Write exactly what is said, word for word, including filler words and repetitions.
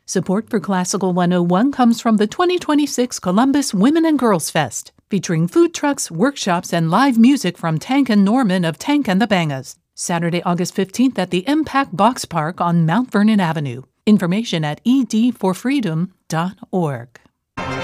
Support for Classical one oh one comes from the twenty twenty-six Columbus Women and Girls Fest, featuring food trucks, workshops, and live music from Tank and Norman of Tank and the Bangas. Saturday, August fifteenth at the Impact Box Park on Mount Vernon Avenue. Information at e d for freedom dot org.